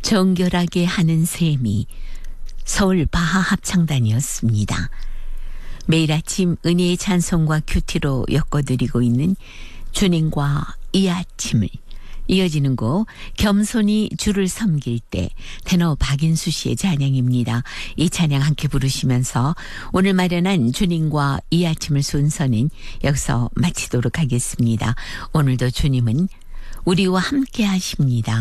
정결하게 하는 셈이 서울 바하 합창단이었습니다. 매일 아침 은혜의 찬송과 큐티로 엮어드리고 있는 주님과 이 아침을, 이어지는 곡 겸손히 주를 섬길 때 테너 박인수 씨의 찬양입니다. 이 찬양 함께 부르시면서 오늘 마련한 주님과 이 아침을 순서는 여기서 마치도록 하겠습니다. 오늘도 주님은 우리와 함께 하십니다.